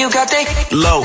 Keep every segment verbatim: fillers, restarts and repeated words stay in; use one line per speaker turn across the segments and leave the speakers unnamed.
you got that low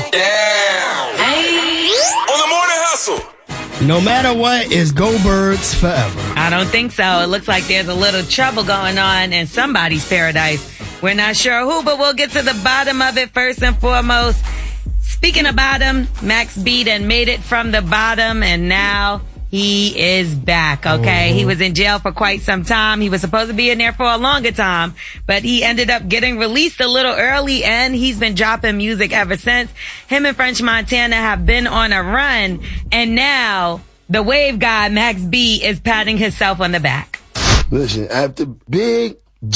down. Hey. On the morning hustle.
No matter what, it's Go Birds forever.
I don't think so. It looks like there's a little trouble going on in somebody's paradise. We're not sure who, but we'll get to the bottom of it first and foremost. Speaking of bottom, Max B done made it from the bottom, and now he is back, okay? Mm-hmm. He was in jail for quite some time. He was supposed to be in there for a longer time, but he ended up getting released a little early, and he's been dropping music ever since. Him and French Montana have been on a run, and now the wave guy, Max B, is patting himself on the back.
Listen, after Big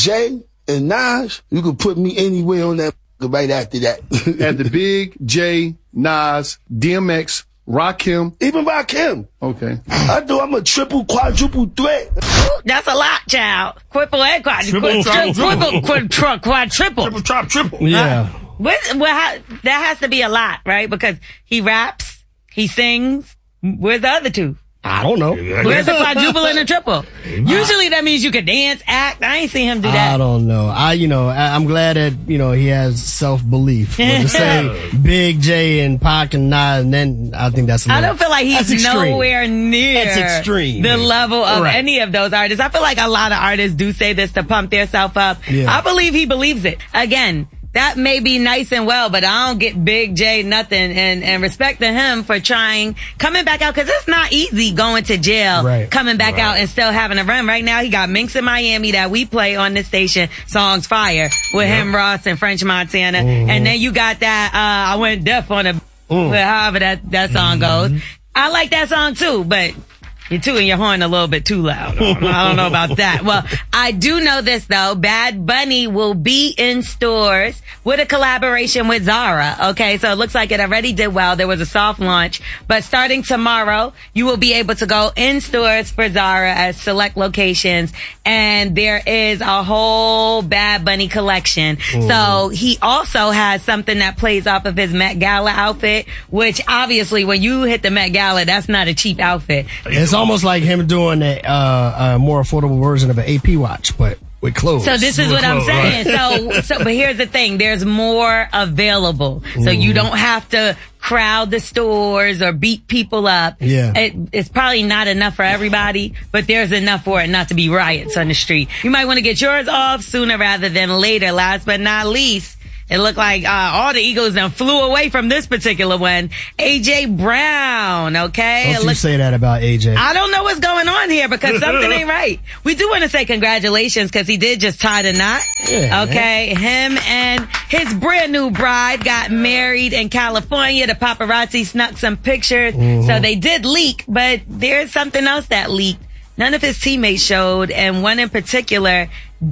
J and Nas, you can put me anywhere on that right after that.
After Big J, Nas, D M X, Rakim.
Even Rakim.
Okay.
I do. I'm a triple, quadruple threat.
That's a lot, child. Quadruple and quadruple. Triple, triple, quadruple, quadruple.
Triple, trap, triple.
Yeah.
Uh, what, well, how, that has to be a lot, right? Because he raps, he sings. Where's the other two?
I don't know.
Where's the quadruple and the triple? Usually that means you could dance, act. I ain't seen him do that.
I don't know. I, you know, I, I'm glad that, you know, he has self-belief. But to say Big J and Pac and Nas, and then I think that's a
I don't feel like he's nowhere near
that's extreme.
the level of
right.
any of those artists. I feel like a lot of artists do say this to pump themselves up.
Yeah.
I believe he believes it. Again, that may be nice and well, but I don't get Big J nothing, and, and respect to him for trying, coming back out, cause it's not easy going to jail,
right.
coming back
right.
out and still having a run. Right now he got Minx in Miami that we play on this station, Songs Fire, with yep. him, Ross, and French Montana. Mm-hmm. And then you got that, uh, I went deaf on a, mm. however that, that song
mm-hmm.
goes. I like that song too, but you're tooting your horn a little bit too loud. I don't know about that. Well, I do know this though. Bad Bunny will be in stores with a collaboration with Zara. Okay, so it looks like it already did well. There was a soft launch, but starting tomorrow, you will be able to go in stores for Zara at select locations, and there is a whole Bad Bunny collection. Ooh. So he also has something that plays off of his Met Gala outfit, which obviously when you hit the Met Gala, that's not a cheap outfit.
It's almost like him doing a, uh, a more affordable version of an A P watch, but with clothes.
So this is
with
what
clothes,
I'm saying.
Right?
So, so, but here's the thing. There's more available. So mm. you don't have to crowd the stores or beat people up.
Yeah.
It, it's probably not enough for everybody, but there's enough for it not to be riots on the street. You might want to get yours off sooner rather than later. Last but not least, it looked like uh, all the Eagles done flew away from this particular one. A J Brown, okay?
Don't
it
you
looks,
say that about A J.
I don't know what's going on here because something ain't right. We do want to say congratulations because he did just tie the knot.
Yeah,
okay?
Man.
Him and his brand new bride got married in California. The paparazzi snuck some pictures. Mm-hmm. So they did leak, but there's something else that leaked. None of his teammates showed, and one in particular,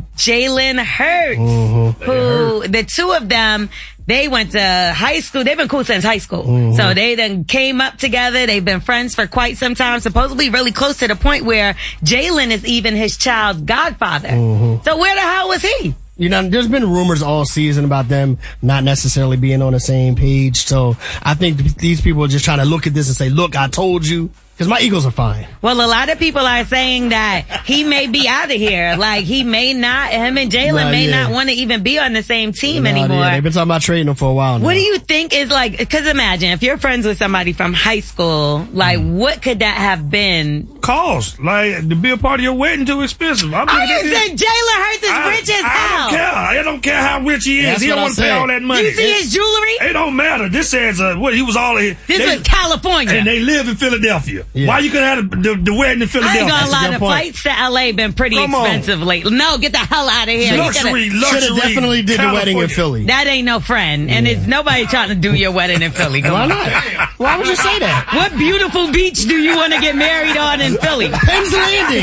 Jalen Hurts, mm-hmm. who the two of them, they went to high school. They've been cool since high school. Mm-hmm. So they then came up together. They've been friends for quite some time, supposedly really close to the point where Jalen is even his child's godfather. Mm-hmm. So where the hell was he?
You know, there's been rumors all season about them not necessarily being on the same page. So I think these people are just trying to look at this and say, look, I told you. Because my Eagles are fine.
Well, a lot of people are saying that he may be out of here. Like, he may not, him and Jalen
nah,
may
yeah.
not want to even be on the same team
nah,
anymore.
Yeah, they've been talking about trading him for a while now.
What do you think is like, because imagine, if you're friends with somebody from high school, like, mm. what could that have been?
Cost. Like, to be a part of your wedding too expensive. I'm
oh, you said Jalen Hurts is
I,
rich as
I
hell.
I don't care. I don't care how rich he is.
That's
he don't want to pay all that money.
You see his jewelry?
It don't matter. This says, uh, what, he was all in.
This they, was California.
And they live in Philadelphia. Yeah. Why you couldn't have the, the, the wedding in Philadelphia?
I ain't gonna lie, the flights to L A been pretty
Come
expensive
on.
lately. No, get the hell out of here.
Luxury, luxury.
Should have definitely did
California.
the wedding in Philly.
That ain't no friend. And yeah. it's nobody trying to do your wedding in Philly. Come
Why
on.
not? Why would you say that?
What beautiful beach do you want to get married on in Philly?
Penn's Landing.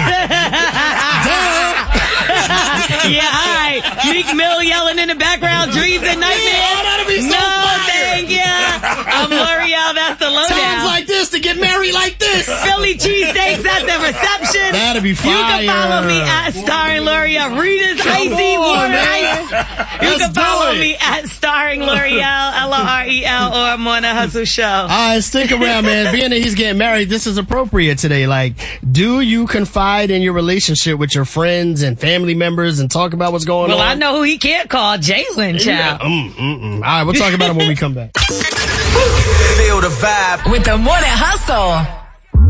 Yeah, all right. Meek Mill yelling in the background, dreams and nightmares.
Yeah, be so
no,
fire.
thank you. I'm L'Oreal, that's the lowdown.
Times like this to get married like this.
Philly cheesesteaks at the reception.
That'd be fire.
You can follow me at Star and L'Oreal. Rita's
Come
Icy
on,
Water
man.
Ice. You
Let's
can
do
follow
it.
me at Starring L'Oreal, L O R E L, or Morning Hustle Show.
All right, stick around, man. Being that he's getting married, this is appropriate today. Like, do you confide in your relationship with your friends and family members and talk about what's going
Well,
on?
I know who he can't call, Jalen,
Yeah.
child.
Mm, mm, mm. All right, we'll talk about it when we come back.
Feel the vibe.
With the Morning Hustle.